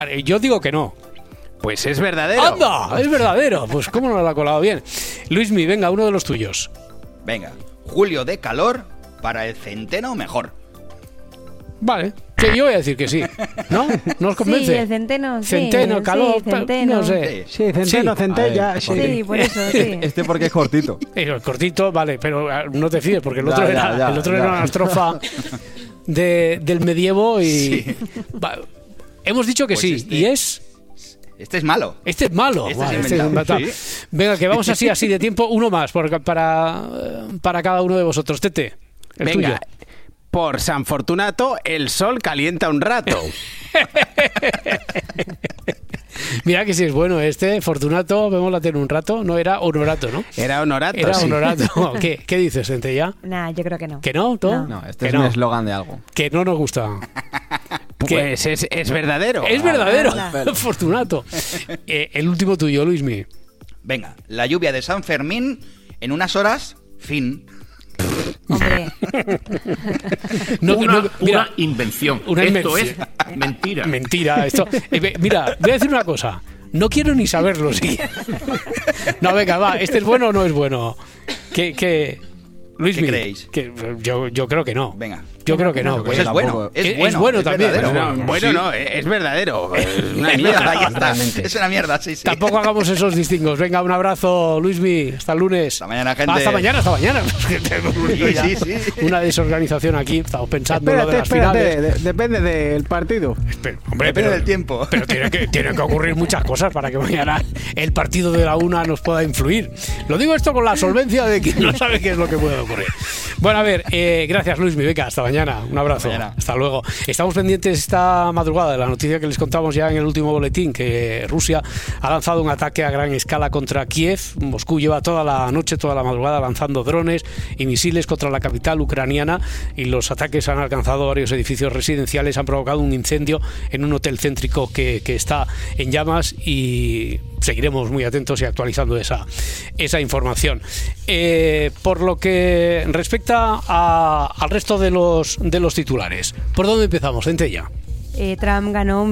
Yo digo que no. Pues es verdadero. ¡Anda! Es verdadero. Pues cómo no lo ha colado bien. Luismi, venga, uno de los tuyos. Venga, julio de calor, para el centeno mejor. Vale, sí, yo voy a decir que sí. ¿No? ¿No os convence? Sí, el centeno, sí. Centeno, calor, sí, centeno. no sé. Sí, centeno, centella. Sí, por eso, sí. Este porque es cortito. El cortito, vale, pero no te fíes, porque el otro Ya, era una estrofa del medievo y... Sí. Hemos dicho que Pues sí, este- y es... Este es malo. Este es malo. Este Vale, es este es inventado. inventado. Sí. Venga, que vamos así de tiempo. Uno más para cada uno de vosotros. Tete, el Venga, tuyo. por San Fortunato, el sol calienta un rato. Mira que si es bueno este. Fortunato, vemos la tele un rato. No, era Honorato, ¿no? Era Honorato, Era sí. Honorato. ¿Qué dices, Centella? Nah, yo creo que no. ¿Que no? ¿Todo? No, este Que es no. un eslogan de algo. Que no nos gusta. Pues es verdadero. Es verdadero. Anda. Fortunato. El último tuyo, Luismi. Venga, la lluvia de San Fermín, en unas horas, fin. Hombre, Mira, Una invención. Una Esto invención. es mentira. Mentira. Esto. Mira, voy a decir una cosa. No quiero ni saberlo, sí. No, venga, va. ¿Este es bueno o no es bueno? Luismi, ¿Qué creéis? Yo creo que no. Venga. Yo creo que no. Pues es bueno. Es bueno también. verdadero. No, Bueno, Sí. no, es verdadero. Es una Es mierda. verdad, ya está. realmente. Es una mierda, sí, sí. Tampoco hagamos esos distingos. Venga, un abrazo, Luismi. Hasta el lunes. Hasta mañana, gente. Hasta mañana. Sí, sí. Una desorganización aquí. Estamos pensando en lo de las finales. Depende del partido. Hombre, Depende del tiempo. Pero tienen que ocurrir muchas cosas para que mañana el partido de la una nos pueda influir. Lo digo esto con la solvencia de quien no sabe qué es lo que puede ocurrir. Bueno, a ver, gracias Luismi. Venga, hasta mañana. Un abrazo. Mañana. Hasta luego. Estamos pendientes esta madrugada de la noticia que les contamos ya en el último boletín, que Rusia ha lanzado un ataque a gran escala contra Kiev. Moscú lleva toda la noche, toda la madrugada lanzando drones y misiles contra la capital ucraniana, y los ataques han alcanzado varios edificios residenciales, han provocado un incendio en un hotel céntrico que está en llamas, y seguiremos muy atentos y actualizando esa información. Por lo que respecta al resto de los titulares, ¿por dónde empezamos, Centella? Trump ganó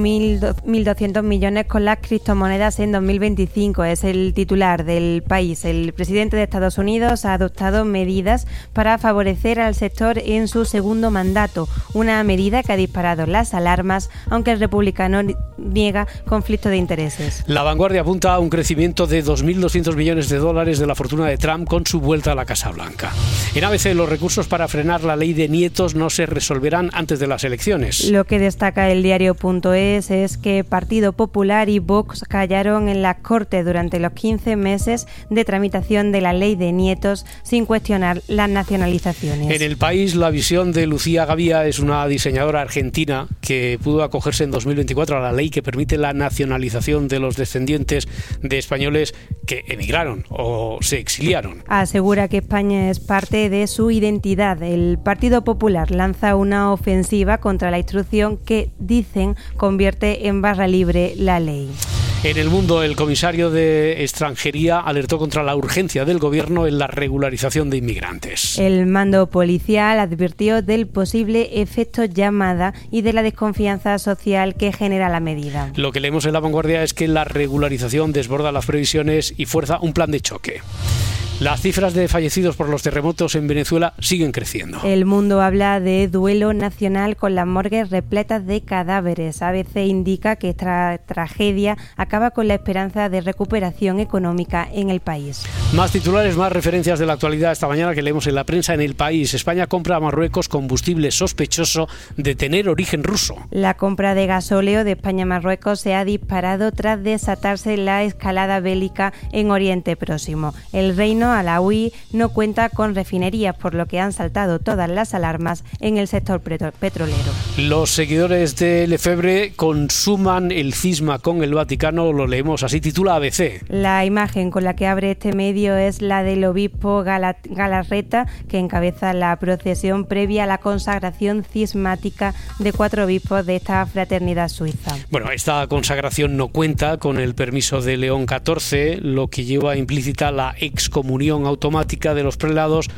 1.200 millones con las criptomonedas en 2025. Es el titular del país. El presidente de Estados Unidos ha adoptado medidas para favorecer al sector en su segundo mandato. Una medida que ha disparado las alarmas, aunque el republicano niega conflicto de intereses. La Vanguardia apunta a un crecimiento de 2.200 millones de dólares de la fortuna de Trump con su vuelta a la Casa Blanca. En ABC, los recursos para frenar la ley de nietos no se resolverán antes de las elecciones. Lo que destaca el diario.es es que Partido Popular y Vox callaron en las Cortes durante los 15 meses de tramitación de la ley de nietos sin cuestionar las nacionalizaciones. En El País, la visión de Lucía Gavia es una diseñadora argentina que pudo acogerse en 2024 a la ley que permite la nacionalización de los descendientes de españoles que emigraron o se exiliaron. Asegura que España es parte de su identidad. El Partido Popular lanza una ofensiva contra la instrucción que, dicen, convierte en barra libre la ley. En El Mundo, el comisario de Extranjería alertó contra la urgencia del gobierno en la regularización de inmigrantes. El mando policial advirtió del posible efecto llamada y de la desconfianza social que genera la medida. Lo que leemos en La Vanguardia es que la regularización desborda las previsiones y fuerza un plan de choque. Las cifras de fallecidos por los terremotos en Venezuela siguen creciendo. El Mundo habla de duelo nacional con las morgues repletas de cadáveres. ABC indica que esta tragedia acaba con la esperanza de recuperación económica en el país. Más titulares, más referencias de la actualidad esta mañana que leemos en la prensa. En El País, España compra a Marruecos combustible sospechoso de tener origen ruso. La compra de gasóleo de España a Marruecos se ha disparado tras desatarse la escalada bélica en Oriente Próximo. El reino alauí no cuenta con refinerías, por lo que han saltado todas las alarmas en el sector petrolero. Los seguidores de Lefebvre consuman el cisma con el Vaticano, lo leemos así, titula ABC. La imagen con la que abre este medio es la del obispo Galarreta, que encabeza la procesión previa a la consagración cismática de 4 obispos de esta fraternidad suiza. Bueno, esta consagración no cuenta con el permiso de León XIV, lo que lleva implícita la excomunión automática de los prelados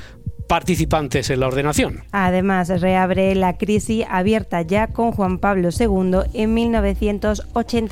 participantes en la ordenación. Además, reabre la crisis abierta ya con Juan Pablo II en 1980.